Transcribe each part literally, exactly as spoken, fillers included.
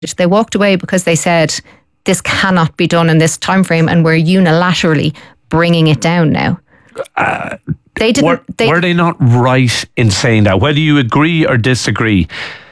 They walked away because they said, this cannot be done in this time frame, and we're unilaterally bringing it down now. Uh, they didn't. Were they, were they not right in saying that? Whether you agree or disagree,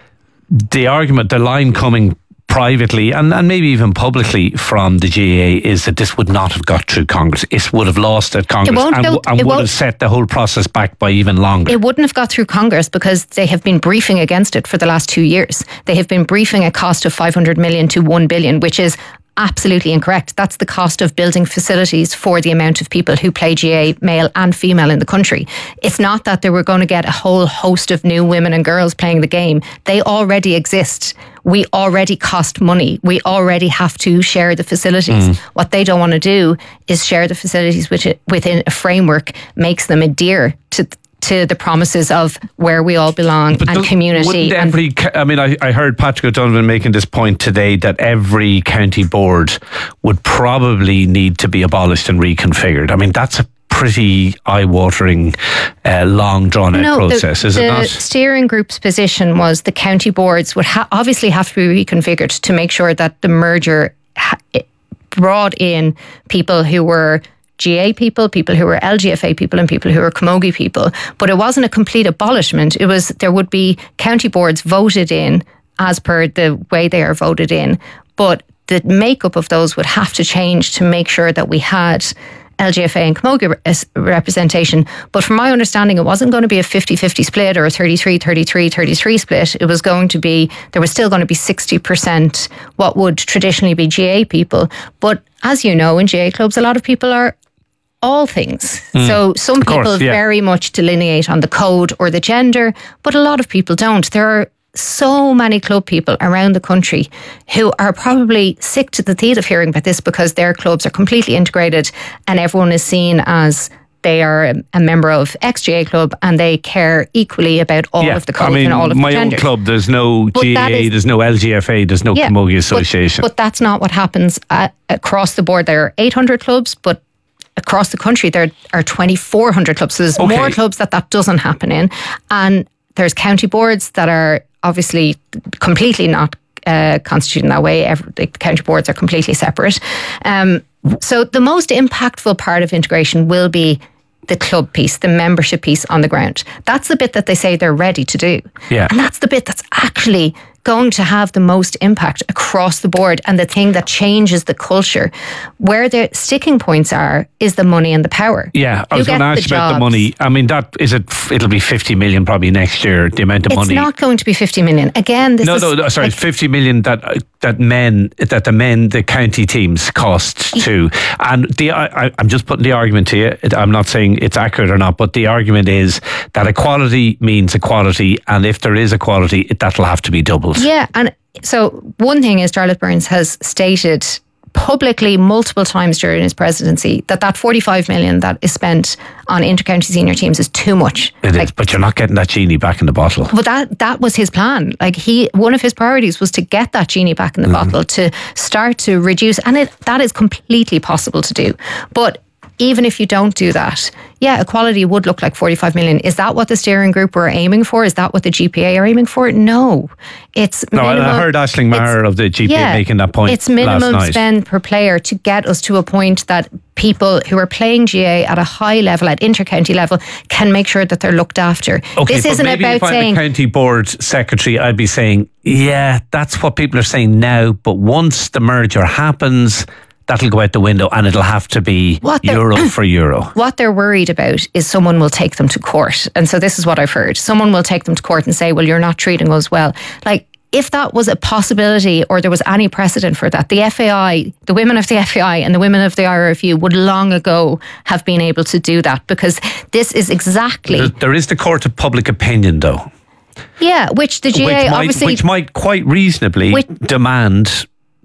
the argument, the line coming privately and, and maybe even publicly from the G A A is that this would not have got through Congress. It would have lost at Congress and, go, and would have set the whole process back by even longer. It wouldn't have got through Congress because they have been briefing against it for the last two years. They have been briefing a cost of five hundred million to one billion, which is absolutely incorrect. That's the cost of building facilities for the amount of people who play G A A, male and female, in the country. It's not that they were going to get a whole host of new women and girls playing the game. They already exist. We already cost money. We already have to share the facilities. Mm. What they don't want to do is share the facilities which within a framework makes them adhere to to the promises of where we all belong but and community. And every, I mean, I, I heard Patrick O'Donovan making this point today that every county board would probably need to be abolished and reconfigured. I mean, that's a pretty eye-watering, uh, long, drawn-out no, process, the, is the it not? The steering group's position was the county boards would ha- obviously have to be reconfigured to make sure that the merger ha- brought in people who were G A A people, people who were L G F A people, and people who were Camogie people. But it wasn't a complete abolishment. It was, there would be county boards voted in as per the way they are voted in. But the makeup of those would have to change to make sure that we had L G F A and Camogie re- representation. But from my understanding, it wasn't going to be a fifty-fifty split or a thirty-three thirty-three thirty-three split. It was going to be, there was still going to be sixty percent what would traditionally be G A A people. But as you know, in G A A clubs, a lot of people are all things. Mm, so some people course, yeah. very much delineate on the code or the gender, but a lot of people don't. There are so many club people around the country who are probably sick to the teeth of hearing about this because their clubs are completely integrated and everyone is seen as they are a member of X-G A A club and they care equally about all yeah, of the codes I mean, and all of my the genders. own club, there's no but G A A, is, there's no L G F A, there's no yeah, Camogie Association. But, but that's not what happens at, across the board. There are eight hundred clubs, but across the country there are twenty-four hundred clubs. So there's okay. more clubs that that doesn't happen in. And there's county boards that are obviously completely not uh, constituted in that way. Every, the county boards are completely separate. Um, so the most impactful part of integration will be the club piece, the membership piece on the ground. That's the bit that they say they're ready to do. Yeah. And that's the bit that's actually going to have the most impact across the board and the thing that changes the culture. Where the sticking points are is the money and the power. Yeah, I was going to ask you about the money. I mean, that is it. It'll be fifty million probably next year. The amount of it's money. It's not going to be fifty million again. This no, is no, no. Sorry, like, fifty million that that men that the men the county teams cost too. And the I, I'm just putting the argument to you. I'm not saying it's accurate or not, but the argument is that equality means equality, and if there is equality, that'll have to be doubled. Yeah, and so one thing is Charlotte Burns has stated publicly multiple times during his presidency that that forty-five million that is spent on intercounty senior teams is too much. It like, is, but you're not getting that genie back in the bottle. But that that was his plan. Like he, one of his priorities was to get that genie back in the mm. bottle, to start to reduce, and it that is completely possible to do. But even if you don't do that, yeah, equality would look like forty-five million. Is that what the steering group were aiming for? Is that what the G P A are aiming for? No. It's No, minimum, I heard Aisling Maher of the G P A yeah, making that point It's minimum last night. spend per player to get us to a point that people who are playing G A A at a high level, at inter-county level, can make sure that they're looked after. Okay, this but isn't maybe about if I'm saying... the county board secretary, I'd be saying, yeah, that's what people are saying now, but once the merger happens, that'll go out the window and it'll have to be euro for euro. What they're worried about is someone will take them to court. And so this is what I've heard. Someone will take them to court and say, well, you're not treating us well. Like, if that was a possibility or there was any precedent for that, the F A I, the women of the F A I and the women of the I R F U would long ago have been able to do that, because this is exactly... There, there is the court of public opinion, though. Yeah, which the G A A which might, obviously... Which might quite reasonably which, demand...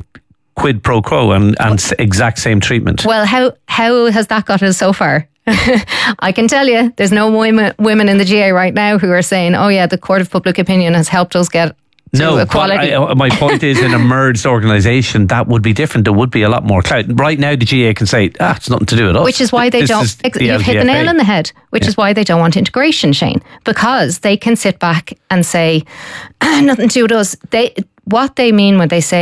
quid pro quo and, and exact same treatment. Well, how how has that got us so far? I can tell you, there's no women, women in the G A A right now who are saying, oh yeah, the Court of Public Opinion has helped us get to no, equality. I, my point is, in a merged organisation, that would be different. There would be a lot more clout. Right now, the G A A can say, ah, it's nothing to do with us. Which is why they this don't... the You've hit the nail on the head. Which yeah. is why they don't want integration, Shane. Because they can sit back and say, ah, nothing to do with us. They... what they mean when they say